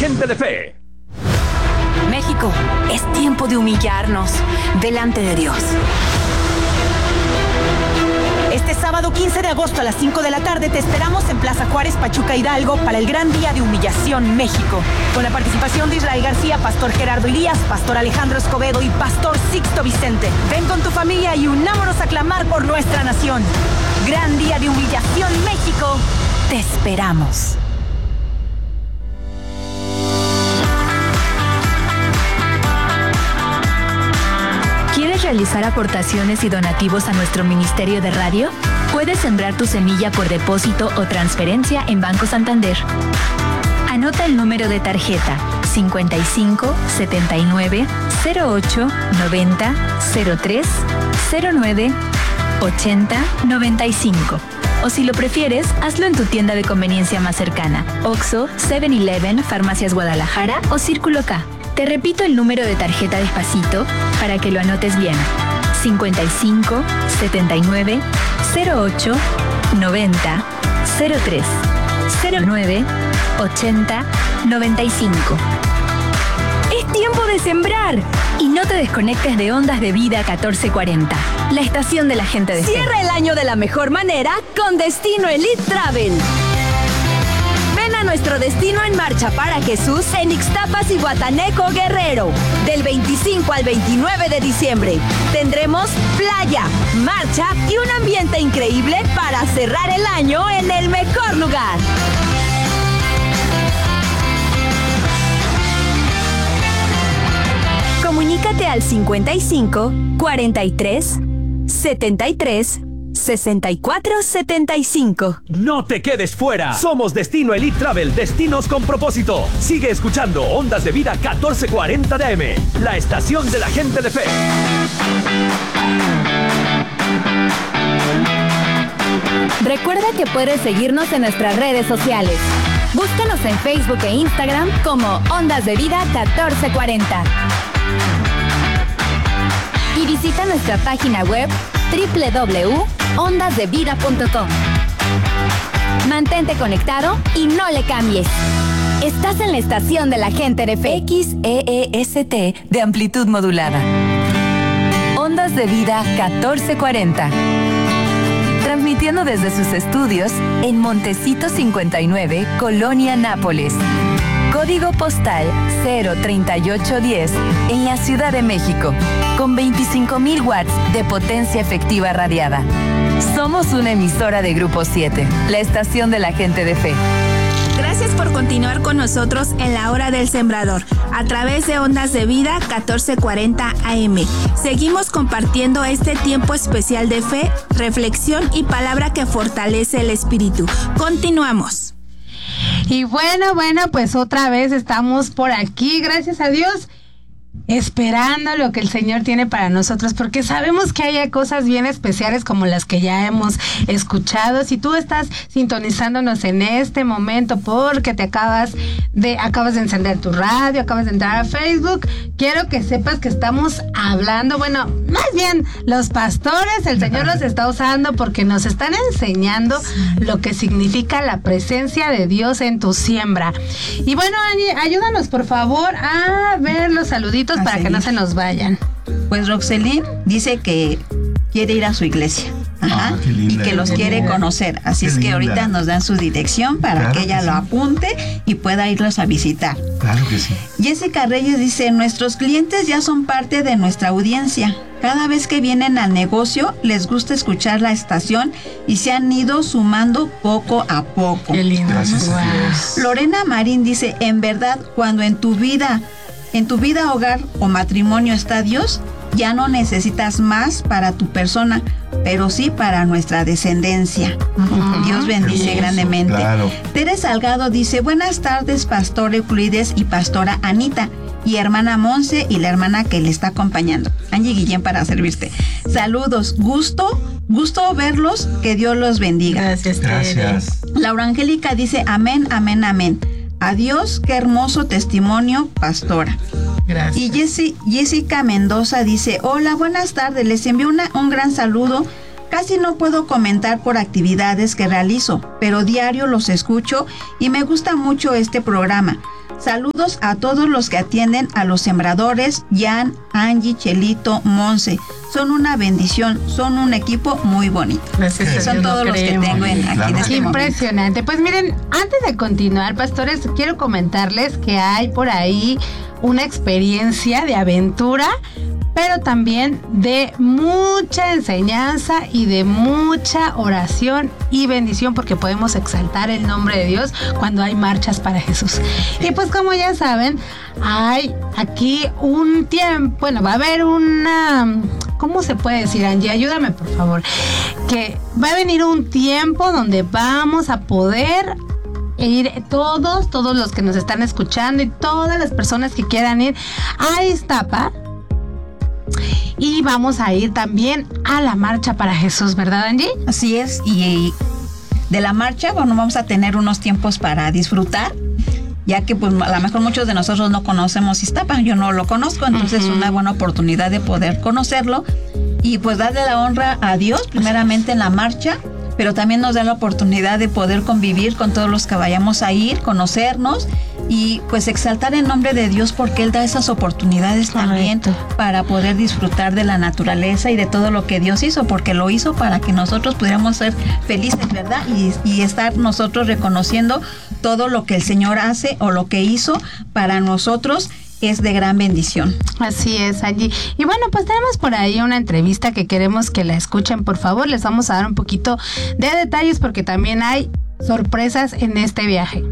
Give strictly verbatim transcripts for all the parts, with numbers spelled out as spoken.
gente de fe. México, es tiempo de humillarnos delante de Dios. Este sábado quince de agosto a las cinco de la tarde te esperamos en Plaza Juárez, Pachuca, Hidalgo para el Gran Día de Humillación México. Con la participación de Israel García, Pastor Gerardo Elías, Pastor Alejandro Escobedo y Pastor Sixto Vicente. Ven con tu familia y unámonos a clamar por nuestra nación. Gran Día de Humillación México. Te esperamos. ¿Quieres realizar aportaciones y donativos a nuestro Ministerio de Radio? Puedes sembrar tu semilla por depósito o transferencia en Banco Santander. Anota el número de tarjeta cincuenta y cinco, setenta y nueve, cero ocho, noventa, cero tres, cero nueve, ochenta, noventa y cinco. O si lo prefieres, hazlo en tu tienda de conveniencia más cercana. Oxxo, seven eleven, Farmacias Guadalajara o Círculo K. Te repito el número de tarjeta despacito para que lo anotes bien. cincuenta y cinco, setenta y nueve, cero ocho, noventa, cero tres, cero nueve, ochenta, noventa y cinco. Es tiempo de sembrar y no te desconectes de Ondas de Vida catorce cuarenta, la estación de la gente de fe. Cierra el año de la mejor manera con Destino Elite Travel. Ven a nuestro destino en marcha para Jesús en Ixtapas y Guataneco, Guerrero. Del veinticinco al veintinueve de diciembre. Tendremos playa, marcha y un ambiente increíble para cerrar el año en el mejor lugar. Comunícate al cincuenta y cinco, cuarenta y tres, setenta y tres, sesenta y cuatro setenta y cinco. No te quedes fuera. Somos Destino Elite Travel, destinos con propósito. Sigue escuchando Ondas de Vida catorce cuarenta D M, la estación de la gente de fe. Recuerda que puedes seguirnos en nuestras redes sociales. Búscanos en Facebook e Instagram como Ondas de Vida catorce cuarenta. Y visita nuestra página web doble u doble u doble u punto ondas de vida punto com. Mantente conectado y no le cambies. Estás en la estación de la gente de fe. X E E S T de amplitud modulada. Ondas de Vida catorce cuarenta. Transmitiendo desde sus estudios en Montecito cincuenta y nueve, Colonia Nápoles. Código postal cero treinta y ocho diez en la Ciudad de México, con veinticinco mil watts de potencia efectiva radiada. Somos una emisora de Grupo siete, la estación de la gente de fe. Gracias por continuar con nosotros en la hora del sembrador, a través de Ondas de Vida catorce cuarenta A M. Seguimos compartiendo este tiempo especial de fe, reflexión y palabra que fortalece el espíritu. Continuamos. Y bueno, bueno, pues otra vez estamos por aquí, gracias a Dios, esperando lo que el Señor tiene para nosotros, porque sabemos que hay cosas bien especiales como las que ya hemos escuchado. Si tú estás sintonizándonos en este momento porque te acabas de acabas de encender tu radio, acabas de entrar a Facebook, quiero que sepas que estamos hablando, bueno, más bien los pastores, el Señor los está usando porque nos están enseñando lo que significa la presencia de Dios en tu siembra. Y bueno, Angie, ayúdanos por favor a ver los saluditos para que no se nos vayan. Pues Roxelín dice que quiere ir a su iglesia. Ajá, ah, qué linda, y que los quiere linda. conocer. Así Qué es que linda. ahorita nos dan su dirección para Claro que ella que lo sí. apunte y pueda irlos a visitar. Claro que sí. Jessica Reyes dice, nuestros clientes ya son parte de nuestra audiencia. Cada vez que vienen al negocio les gusta escuchar la estación y se han ido sumando poco a poco. Qué lindo. Gracias a Wow. Dios. Lorena Marín dice, en verdad, cuando en tu vida, en tu vida, hogar o matrimonio está Dios, ya no necesitas más para tu persona, pero sí para nuestra descendencia. Uh-huh. Dios bendice Hermoso, grandemente. Claro. Tere Salgado dice, buenas tardes, Pastor Euclides y Pastora Anita, y hermana Monse y la hermana que le está acompañando. Angie Guillén para servirte. Saludos, gusto, gusto verlos, que Dios los bendiga. Gracias, Tere. Gracias. Laura Angélica dice, amén, amén, amén. Adiós, qué hermoso testimonio, pastora. Gracias. Y Jessi, Jessica Mendoza dice, hola, buenas tardes, les envío una, un gran saludo. Casi no puedo comentar por actividades que realizo, pero diario los escucho y me gusta mucho este programa. Saludos a todos los que atienden a los sembradores, Jan, Angie, Chelito, Monse. Son una bendición, son un equipo muy bonito. Gracias. Son todos los que tengo en, aquí en este Impresionante. momento. Pues miren, antes de continuar, pastores, quiero comentarles que hay por ahí una experiencia de aventura, pero también de mucha enseñanza y de mucha oración y bendición, porque podemos exaltar el nombre de Dios cuando hay marchas para Jesús. Y pues como ya saben, hay aquí un tiempo, bueno, va a haber una, ¿cómo se puede decir, Angie? Ayúdame, por favor. Que va a venir un tiempo donde vamos a poder ir todos, todos los que nos están escuchando y todas las personas que quieran ir a Iztapa. Y vamos a ir también a la marcha para Jesús, ¿verdad, Angie? Así es, y de la marcha, bueno, vamos a tener unos tiempos para disfrutar, ya que pues a lo mejor muchos de nosotros no conocemos Iztapa, yo no lo conozco, entonces es uh-huh. una buena oportunidad de poder conocerlo y pues darle la honra a Dios, primeramente en la marcha, pero también nos da la oportunidad de poder convivir con todos los que vayamos a ir, conocernos y pues exaltar el nombre de Dios, porque Él da esas oportunidades también Correcto. Para poder disfrutar de la naturaleza y de todo lo que Dios hizo, porque lo hizo para que nosotros pudiéramos ser felices, ¿verdad? Y, y estar nosotros reconociendo todo lo que el Señor hace o lo que hizo para nosotros. Es de gran bendición. Así es, allí. Y bueno, pues tenemos por ahí una entrevista que queremos que la escuchen, por favor. Les vamos a dar un poquito de detalles porque también hay sorpresas en este viaje.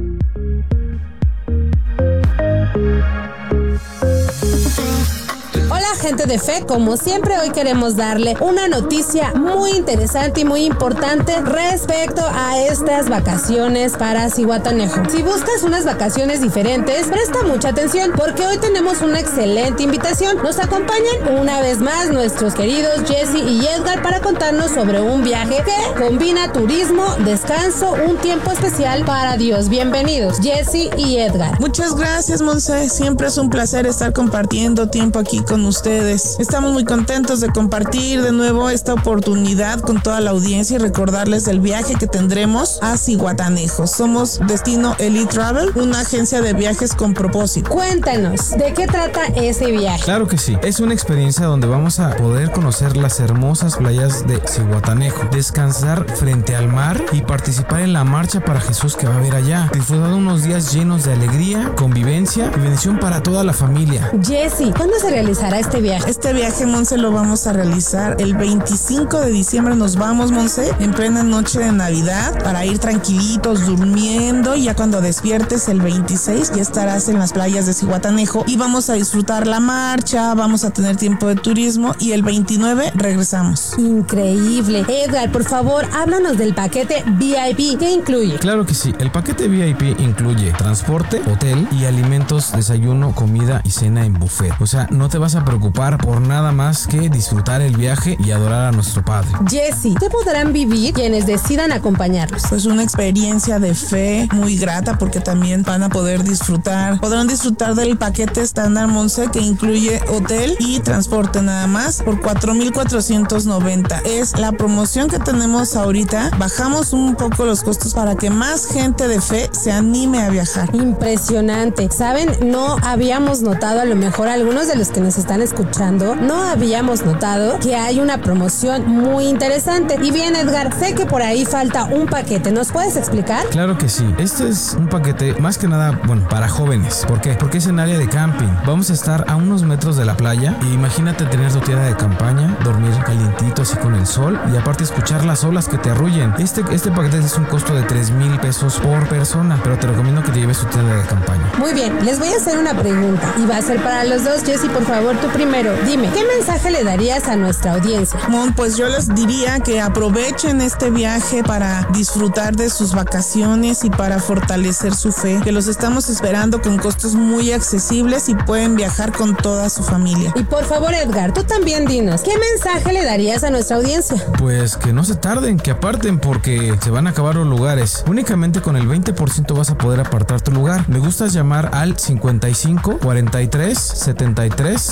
Hola, gente de fe, como siempre hoy queremos darle una noticia muy interesante y muy importante respecto a estas vacaciones para Zihuatanejo. Si buscas unas vacaciones diferentes, presta mucha atención porque hoy tenemos una excelente invitación. Nos acompañan una vez más nuestros queridos Jesse y Edgar para contarnos sobre un viaje que combina turismo, descanso, un tiempo especial para Dios. Bienvenidos, Jesse y Edgar. Muchas gracias, Monse. Siempre es un placer estar compartiendo tiempo aquí con ustedes. Estamos muy contentos de compartir de nuevo esta oportunidad con toda la audiencia y recordarles del viaje que tendremos a Zihuatanejo. Somos Destino Elite Travel, una agencia de viajes con propósito. Cuéntanos, ¿de qué trata ese viaje? Claro que sí, es una experiencia donde vamos a poder conocer las hermosas playas de Zihuatanejo, descansar frente al mar y participar en la marcha para Jesús que va a haber allá, disfrutar unos días llenos de alegría, convivencia y bendición para toda la familia. Jesse, ¿cuándo se realizará este viaje? Este viaje, Monse, lo vamos a realizar el veinticinco de diciembre. Nos vamos, Monse, en plena noche de Navidad para ir tranquilitos, durmiendo, y ya cuando despiertes el veintiséis ya estarás en las playas de Zihuatanejo y vamos a disfrutar la marcha, vamos a tener tiempo de turismo y el veintinueve regresamos. Increíble. Edgar, por favor, háblanos del paquete V I P. ¿Qué incluye? Claro que sí, el paquete V I P incluye transporte, hotel y alimentos, desayuno, comida y cena en buffet. O sea, no te vas a preocupar por nada más que disfrutar el viaje y adorar a nuestro Padre. Jesse, ¿qué podrán vivir quienes decidan acompañarnos? Pues una experiencia de fe muy grata, porque también van a poder disfrutar, podrán disfrutar del paquete estándar, Monse, que incluye hotel y transporte nada más por cuatro mil cuatrocientos noventa. Es la promoción que tenemos ahorita. Bajamos un poco los costos para que más gente de fe se anime a viajar. Impresionante. ¿Saben? No habíamos notado, a lo mejor algunos de los que nos están escuchando, no habíamos notado que hay una promoción muy interesante. Y bien, Edgar, sé que por ahí falta un paquete. ¿Nos puedes explicar? Claro que sí. Este es un paquete más que nada, bueno, para jóvenes. ¿Por qué? Porque es en área de camping. Vamos a estar a unos metros de la playa y imagínate tener tu tienda de campaña, dormir calientito así con el sol y aparte escuchar las olas que te arrullen. Este, este paquete es un costo de tres mil pesos por persona, pero te recomiendo que te lleves tu tienda de campaña. Muy bien, les voy a hacer una pregunta y va a ser para los dos. Jessy, por favor, tú primero. Dime, ¿qué mensaje le darías a nuestra audiencia? Mon, pues yo les diría que aprovechen este viaje para disfrutar de sus vacaciones y para fortalecer su fe, que los estamos esperando con costos muy accesibles y pueden viajar con toda su familia. Y por favor, Edgar, tú también dinos, ¿qué mensaje le darías a nuestra audiencia? Pues que no se tarden, que aparten porque se van a acabar los lugares. Únicamente con el veinte por ciento vas a poder apartar tu lugar. Me gusta llamar al cincuenta y cinco, cuarenta y tres, setenta y tres, sesenta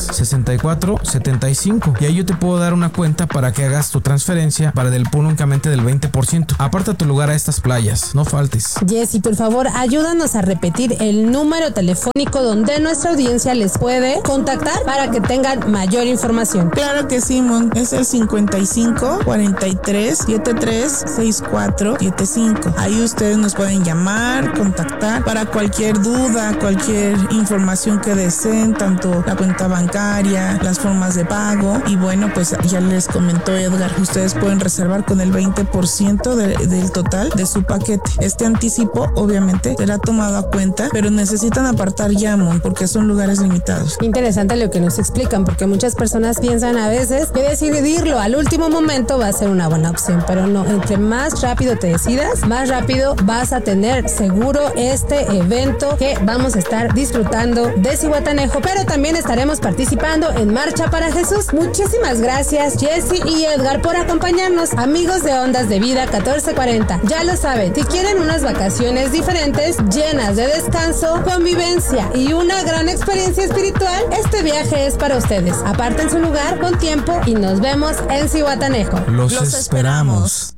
cincuenta y cuatro setenta y cinco. Y ahí yo te puedo dar una cuenta para que hagas tu transferencia para del puro únicamente del veinte por ciento. Aparta tu lugar a estas playas, no faltes. Jessy, por favor, ayúdanos a repetir el número telefónico donde nuestra audiencia les puede contactar para que tengan mayor información. Claro que sí, Mon. Es el cincuenta y cinco cuarenta y tres setenta y tres sesenta y cuatro setenta y cinco. Ahí ustedes nos pueden llamar, contactar para cualquier duda, cualquier información que deseen, tanto la cuenta bancaria, las formas de pago. Y bueno, pues ya les comentó Edgar, ustedes pueden reservar con el veinte por ciento de, del total de su paquete. Este anticipo obviamente será tomado a cuenta, pero necesitan apartar ya, Mon, porque son lugares limitados. Interesante lo que nos explican, porque muchas personas piensan a veces que decidirlo al último momento va a ser una buena opción, pero no, entre más rápido te decidas, más rápido vas a tener seguro este evento que vamos a estar disfrutando de Zihuatanejo, pero también estaremos participando en Marcha para Jesús. Muchísimas gracias, Jessy y Edgar, por acompañarnos. Amigos de Ondas de Vida catorce cuarenta, ya lo saben, si quieren unas vacaciones diferentes, llenas de descanso, convivencia y una gran experiencia espiritual, este viaje es para ustedes. Aparten su lugar con tiempo y nos vemos en Zihuatanejo. Los, Los esperamos.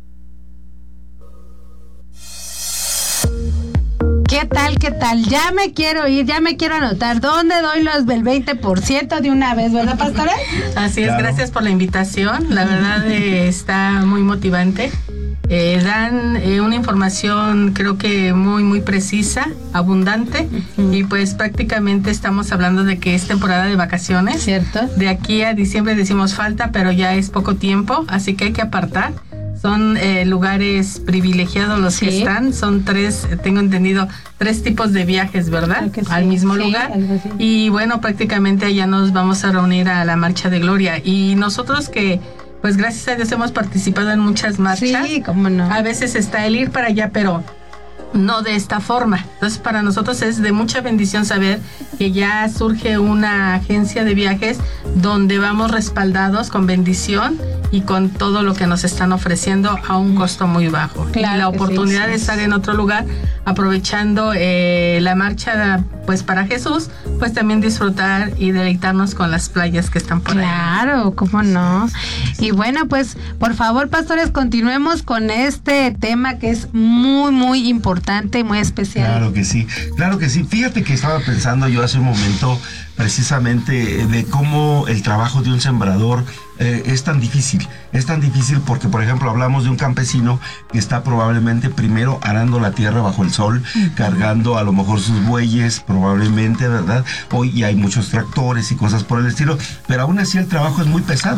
¿Qué tal, qué tal? Ya me quiero ir, ya me quiero anotar. ¿Dónde doy los del veinte por ciento de una vez, verdad, pastora? Así es, Claro. Gracias por la invitación. La verdad eh, está muy motivante. Eh, dan eh, una información creo que muy muy precisa, abundante, uh-huh. y pues prácticamente estamos hablando de que es temporada de vacaciones. Cierto. De aquí a diciembre decimos falta, pero ya es poco tiempo, así que hay que apartar. Son eh, lugares privilegiados los sí. que están, son tres, tengo entendido, tres tipos de viajes, ¿verdad? Sí. Al mismo sí, lugar. Y bueno, prácticamente allá nos vamos a reunir a la Marcha de Gloria. Y nosotros que, pues gracias a Dios hemos participado en muchas marchas. Sí, cómo no. A veces está el ir para allá, pero no de esta forma. Entonces para nosotros es de mucha bendición saber que ya surge una agencia de viajes donde vamos respaldados con bendición y con todo lo que nos están ofreciendo a un costo muy bajo. Claro, y la oportunidad sí, sí. de estar en otro lugar aprovechando eh, la marcha pues para Jesús, pues también disfrutar y deleitarnos con las playas que están por claro, ahí. Claro, cómo no. Y bueno, pues por favor, pastores, continuemos con este tema que es muy, muy importante y muy especial. Claro que sí, claro que sí. Fíjate que estaba pensando yo hace un momento precisamente de cómo el trabajo de un sembrador eh, es tan difícil. Es tan difícil porque, por ejemplo, hablamos de un campesino que está probablemente primero arando la tierra bajo el sol, uh-huh. cargando a lo mejor sus bueyes, probablemente, ¿verdad? Hoy hay muchos tractores y cosas por el estilo, pero aún así el trabajo es muy pesado,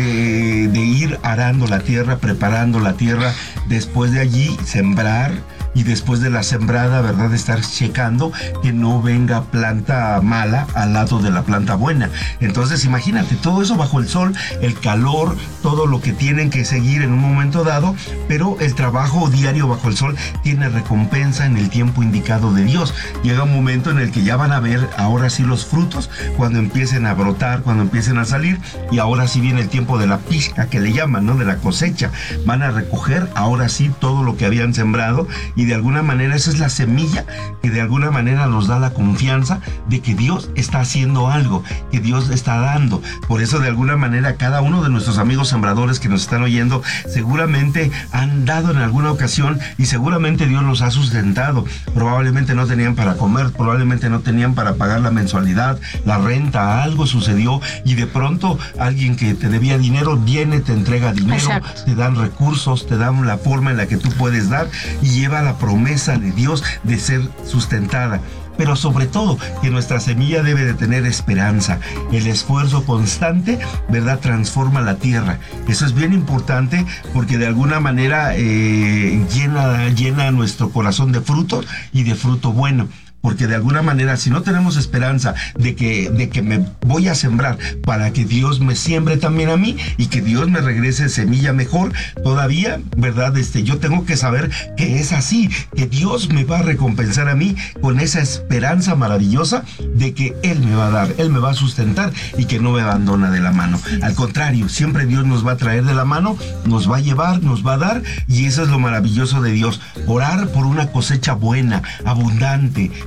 eh, de ir arando la tierra, preparando la tierra, después de allí sembrar, y después de la sembrada, ¿verdad?, estar checando que no venga planta mala al lado de la planta buena. Entonces, imagínate, todo eso bajo el sol, el calor, todo lo que tienen que seguir en un momento dado, pero el trabajo diario bajo el sol tiene recompensa en el tiempo indicado de Dios. Llega un momento en el que ya van a ver ahora sí los frutos, cuando empiecen a brotar, cuando empiecen a salir, y ahora sí viene el tiempo de la pizca, que le llaman, ¿no?, de la cosecha. Van a recoger ahora sí todo lo que habían sembrado, y de alguna manera esa es la semilla que de alguna manera nos da la confianza de que Dios está haciendo algo, que Dios está dando. Por eso de alguna manera cada uno de nuestros amigos sembradores que nos están oyendo seguramente han dado en alguna ocasión y seguramente Dios los ha sustentado. Probablemente no tenían para comer, probablemente no tenían para pagar la mensualidad, la renta, algo sucedió y de pronto alguien que te debía dinero viene, te entrega dinero, exacto, te dan recursos, te dan la forma en la que tú puedes dar y lleva la promesa de Dios de ser sustentada. Pero sobre todo que nuestra semilla debe de tener esperanza. El esfuerzo constante, ¿verdad?, transforma la tierra. Eso es bien importante porque de alguna manera eh, llena, llena nuestro corazón de frutos y de fruto bueno. Porque de alguna manera, si no tenemos esperanza de que, de que me voy a sembrar para que Dios me siembre también a mí y que Dios me regrese semilla mejor, todavía, ¿verdad? Este, yo tengo que saber que es así, que Dios me va a recompensar a mí con esa esperanza maravillosa de que Él me va a dar, Él me va a sustentar y que no me abandona de la mano. Al contrario, siempre Dios nos va a traer de la mano, nos va a llevar, nos va a dar, y eso es lo maravilloso de Dios. Orar por una cosecha buena, abundante,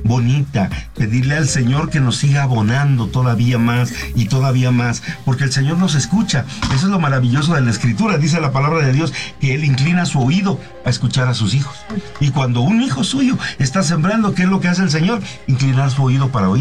bonita, pedirle al Señor que nos siga abonando todavía más y todavía más, porque el Señor nos escucha. Eso es lo maravilloso de la Escritura. Dice la palabra de Dios que Él inclina su oído a escuchar a sus hijos. Y cuando un hijo suyo está sembrando, ¿qué es lo que hace el Señor? Inclinar su oído para oír.